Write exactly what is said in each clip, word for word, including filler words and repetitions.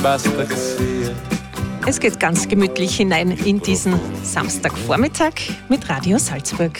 Basta che sia. Es geht ganz gemütlich hinein in diesen Samstagvormittag mit Radio Salzburg.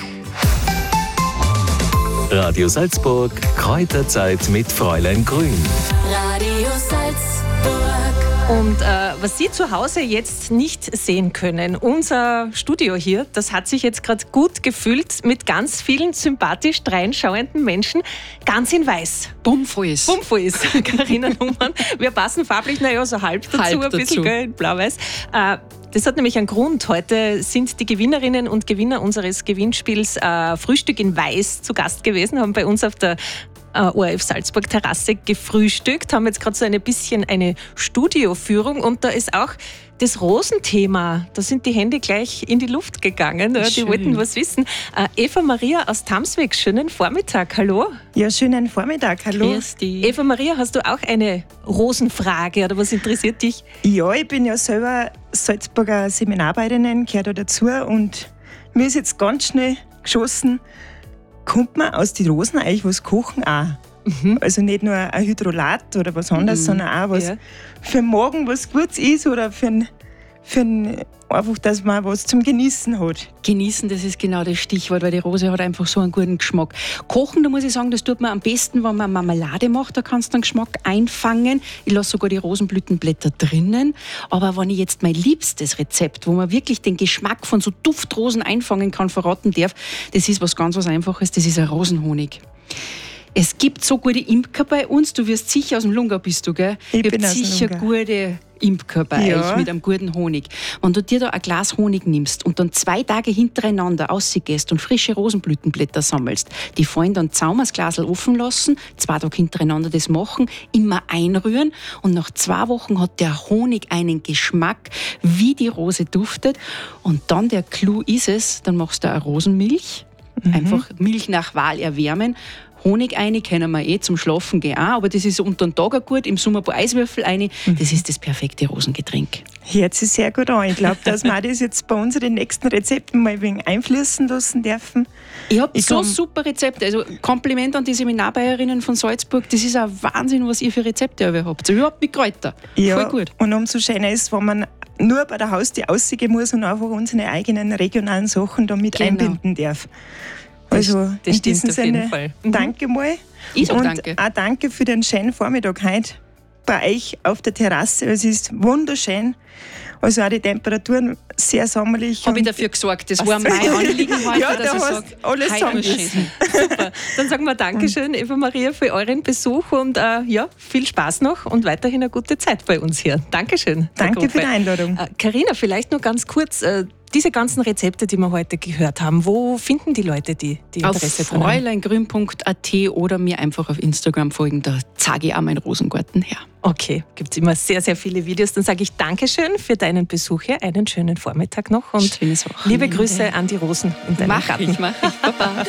Radio Salzburg, Kräuterzeit mit Fräulein Grün. Radio Salzburg. Und äh, was Sie zu Hause jetzt nicht sehen können, unser Studio hier, das hat sich jetzt gerade gut gefüllt mit ganz vielen sympathisch dreinschauenden Menschen, ganz in weiß. Bummvoll ist. Bummvoll ist, Carina Nummern. Wir passen farblich, naja, so halb dazu, Halb ein bisschen dazu. gell, in blau-weiß. Äh, Das hat nämlich einen Grund. Heute sind die Gewinnerinnen und Gewinner unseres Gewinnspiels äh, Frühstück in Weiß zu Gast gewesen, haben bei uns auf der äh, O R F Salzburg Terrasse gefrühstückt, haben jetzt gerade so ein bisschen eine Studioführung und da ist auch das Rosenthema. Da sind die Hände gleich in die Luft gegangen. Ja, die Schön. wollten was wissen. Äh, Eva Maria aus Tamsweg, schönen Vormittag. Hallo. Ja, schönen Vormittag, hallo. Grüß dich. Eva Maria, hast du auch eine Rosenfrage oder was interessiert dich? Ja, ich bin ja selber Salzburger Seminararbeiterinnen, gehört da dazu und mir ist jetzt ganz schnell geschossen, kommt man aus den Rosen eigentlich was kochen auch? Mhm. Also nicht nur ein Hydrolat oder was anderes, Mhm. sondern auch was Ja. für den Magen was Gutes ist oder für, ein, für ein, einfach, dass man was zum Genießen hat. Genießen, das ist genau das Stichwort, weil die Rose hat einfach so einen guten Geschmack. Kochen, da muss ich sagen, das tut man am besten, wenn man Marmelade macht, da kannst du den Geschmack einfangen. Ich lasse sogar die Rosenblütenblätter drinnen. Aber wenn ich jetzt mein liebstes Rezept, wo man wirklich den Geschmack von so Duftrosen einfangen kann, verraten darf, das ist was ganz was Einfaches, das ist ein Rosenhonig. Es gibt so gute Imker bei uns. Du wirst sicher aus dem Lungau bist du, gell? Ich Ihr bin habt aus dem sicher Lungau. gute Imker bei Ja. euch mit einem guten Honig. Wenn du dir da ein Glas Honig nimmst und dann zwei Tage hintereinander rausgehst und frische Rosenblütenblätter sammelst, die fallen dann zusammen, das Glasl offen lassen, zwei Tage hintereinander das machen, immer einrühren und nach zwei Wochen hat der Honig einen Geschmack, wie die Rose duftet. Und dann der Clou ist es, dann machst du eine Rosenmilch, einfach Milch nach Wahl erwärmen. Honig rein, kennen wir eh, zum Schlafen gehen auch, aber das ist unter den Tag auch gut, im Sommer ein paar Eiswürfel rein, das ist das perfekte Rosengetränk. Hört sich sehr gut an. Ich glaube, dass wir das jetzt bei unseren nächsten Rezepten mal ein wenig einfließen lassen dürfen. Ich habe Ich so komm- super Rezepte, also Kompliment an die Seminarbäuerinnen von Salzburg, das ist ein Wahnsinn, was ihr für Rezepte alle habt, überhaupt mit Kräuter, Ja, voll gut. und umso schöner ist, wenn man nur bei der Haustür rausgehen muss und einfach unsere eigenen regionalen Sachen da mit Genau. einbinden darf. Also das in stimmt diesem auf jeden Sinne, Fall. Mhm. danke mal. Ich sag und danke. auch danke für den schönen Vormittag heute bei euch auf der Terrasse. Es ist wunderschön. Also auch die Temperaturen sehr sommerlich. Habe ich und- dafür gesorgt, das war mein Anliegen heute, Ja, dass da ich hast sage, alles heute muss zusammen. schön sein. Super. Dann sagen wir Dankeschön, Eva Maria, für euren Besuch und äh, ja, viel Spaß noch und weiterhin eine gute Zeit bei uns hier. Dankeschön. Herr Danke für die Gruppe. Einladung. Äh, Carina, vielleicht nur ganz kurz, äh, diese ganzen Rezepte, die wir heute gehört haben, wo finden die Leute die, die Auf Interesse dran haben? fräuleingrün punkt a t oder mir einfach auf Instagram folgen, da zeige ich auch meinen Rosengarten her. Okay, gibt es immer sehr, sehr viele Videos. Dann sage ich Dankeschön für deinen Besuch hier, einen schönen Vormittag noch und Schönes Wochenende. liebe Grüße an die Rosen in deinem Mach Garten. ich, mach ich. Baba.